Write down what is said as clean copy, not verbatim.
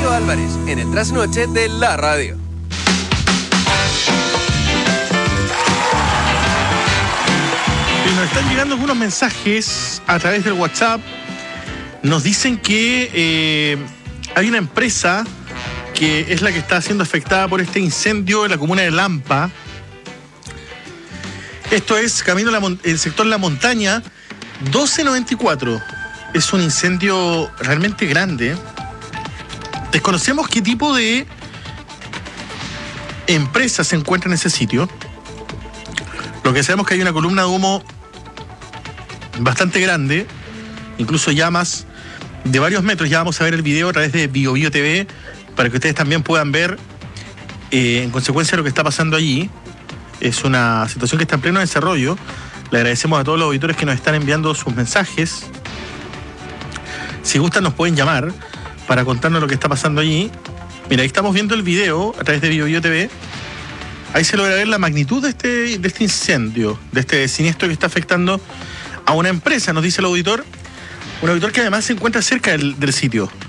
Darío Álvarez, en el trasnoche de la radio. Nos están llegando algunos mensajes a través del WhatsApp. Nos dicen que hay una empresa que es la que está siendo afectada por este incendio en la comuna de Lampa. Esto es camino el sector La Montaña 1294. Es un incendio realmente grande. Desconocemos qué tipo de empresa se encuentra en ese sitio. Lo que sabemos es que hay una columna de humo bastante grande, incluso llamas de varios metros. Ya vamos a ver el video a través de BioBio TV para que ustedes también puedan ver en consecuencia lo que está pasando allí. Es una situación que está en pleno desarrollo. Le agradecemos a todos los auditores que nos están enviando sus mensajes. Si gustan nos pueden llamar para contarnos lo que está pasando allí. Mira, ahí estamos viendo el video a través de BioBio TV. Ahí se logra ver la magnitud de este incendio, de este siniestro que está afectando a una empresa, nos dice el auditor. Un auditor que además se encuentra cerca del sitio.